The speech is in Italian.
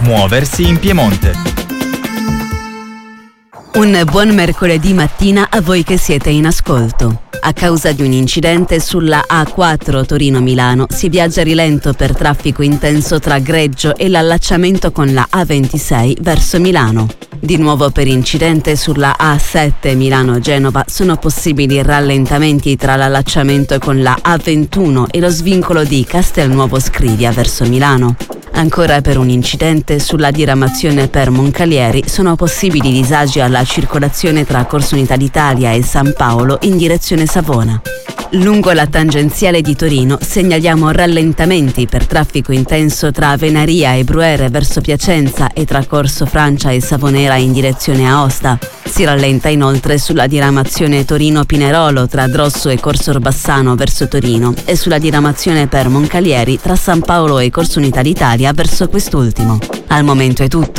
Muoversi in Piemonte. Un buon mercoledì mattina a voi che siete in ascolto. A causa di un incidente sulla A4 Torino-Milano si viaggia a rilento per traffico intenso tra Greggio e l'allacciamento con la A26 verso Milano. Di nuovo per incidente sulla A7 Milano-Genova sono possibili rallentamenti tra l'allacciamento con la A21 e lo svincolo di Castelnuovo Scrivia verso Milano. Ancora per un incidente sulla diramazione per Moncalieri sono possibili disagi alla circolazione tra Corso Unità d'Italia e San Paolo in direzione Savona. Lungo la tangenziale di Torino segnaliamo rallentamenti per traffico intenso tra Venaria e Bruere verso Piacenza e tra Corso Francia e Savonera in direzione Aosta. Si rallenta inoltre sulla diramazione Torino-Pinerolo tra Drosso e Corso Orbassano verso Torino e sulla diramazione per Moncalieri tra San Paolo e Corso Unità d'Italia verso quest'ultimo. Al momento è tutto.